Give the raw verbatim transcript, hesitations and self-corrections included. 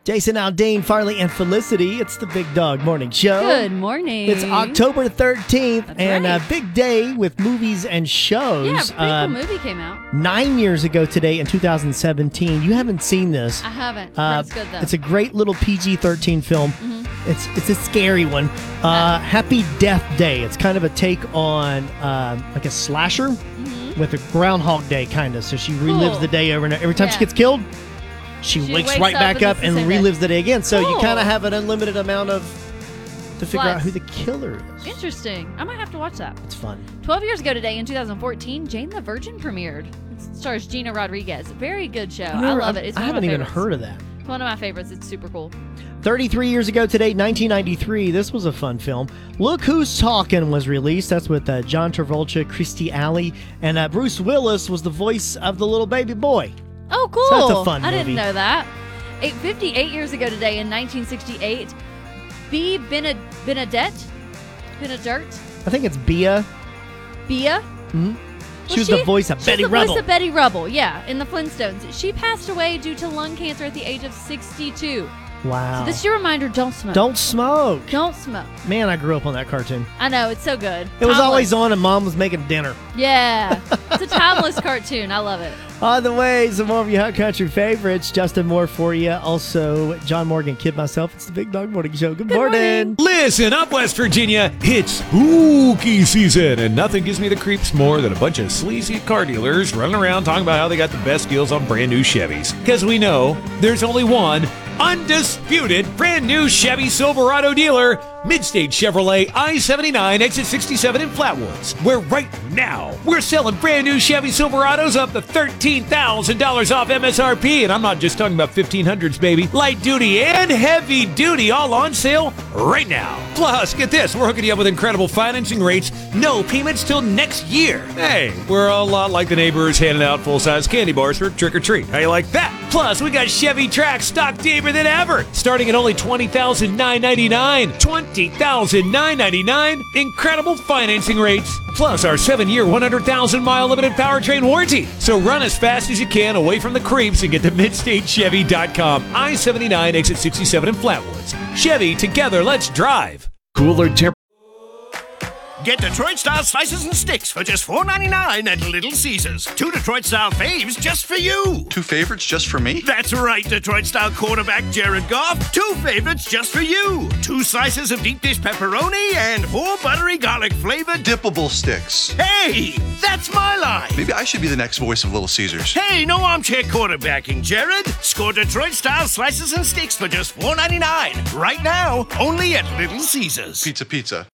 Jason Aldean, Farley, and Felicity. It's the Big Dog Morning Show. Good morning. It's October thirteenth, That's and right. a big day with movies and shows. Yeah, a pretty Uh, cool movie came out. Nine years ago today in two thousand seventeen. You haven't seen this. I haven't. Uh, That's good, though. it's a great little P G thirteen film. Mm-hmm. It's it's a scary one. Uh, Happy Death Day. It's kind of a take on uh, like a slasher Mm-hmm. with a Groundhog Day kind of. So she relives Cool. the day over and over. Every time she Yeah. gets killed, she, She wakes, wakes right up back and up it's the and same day. relives the day again. So you Cool. kind of have an unlimited amount of to figure out Plus. who the killer is. Interesting. I might have to watch that. It's fun. Twelve years ago today, in two thousand fourteen, Jane the Virgin premiered. It stars Gina Rodriguez. Very good show. I Never- love it. It's I one haven't of my even favorites. heard of that. It's one of my favorites. It's super cool. thirty-three years ago today, nineteen ninety-three, this was a fun film. Look Who's Talking was released. That's with uh, John Travolta, Christy Alley, and uh, Bruce Willis was the voice of the little baby boy. Oh, cool. So that's a fun I movie. didn't know that. Eight, fifty-eight years ago today, in nineteen sixty-eight, B. Bened- Benedette? Benedirt? I think it's Bia. Bia? Hmm? She Was was the voice of she's Betty the Rubble. voice of Betty Rubble, yeah, in the Flintstones. She passed away due to lung cancer at the age of sixty-two. Wow. So this is your reminder, don't smoke. Don't smoke. Don't smoke. Man, I grew up on that cartoon. I know, it's so good. It was Timeless. always on and Mom was making dinner. Yeah. It's a timeless cartoon. I love it. On the way, some more of your Hot Country favorites. Justin Moore for you. Also, John Morgan, Kid Myself. It's the Big Dog Morning Show. Good, morning. Listen up, West Virginia. It's spooky season, and nothing gives me the creeps more than a bunch of sleazy car dealers running around talking about how they got the best deals on brand new Chevys. Because we know there's only one undisputed brand new Chevy Silverado dealer, Midstate Chevrolet I seventy-nine, exit sixty-seven in Flatwoods, where right now we're selling brand new Chevy Silverados up to thirteen thousand dollars off M S R P. And I'm not just talking about fifteen hundreds, baby. Light duty and heavy duty all on sale right now. Plus, get this, we're hooking you up with incredible financing rates, no payments till next year. Hey, we're a lot like the neighbors handing out full-size candy bars for trick or treat. How you like that? Plus, we got Chevy Trax stock deeper than ever, starting at only twenty thousand nine hundred ninety-nine dollars. twenty thousand nine hundred ninety-nine dollars. Incredible financing rates. Plus our seven-year, one hundred thousand mile limited powertrain warranty. So run as fast as you can away from the creeps and get to midstate chevy dot com. I seventy-nine, exit sixty-seven in Flatwoods. Chevy, together, let's drive. Cooler temp. Get Detroit-style slices and sticks for just four ninety-nine at Little Caesars. Two Detroit-style faves just for you. Two favorites just for me? That's right, Detroit-style quarterback Jared Goff. Two favorites just for you. Two slices of deep dish pepperoni and four buttery garlic flavored. Dippable sticks. Hey, that's my line. Maybe I should be the next voice of Little Caesars. Hey, no armchair quarterbacking, Jared. Score Detroit-style slices and sticks for just four ninety-nine. Right now, only at Little Caesars. Pizza, pizza.